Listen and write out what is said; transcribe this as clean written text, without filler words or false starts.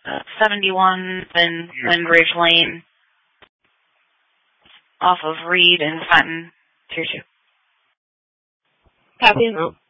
71 in Ridge Lane, off of Reed and Fenton, Tier 2. Copy and roll.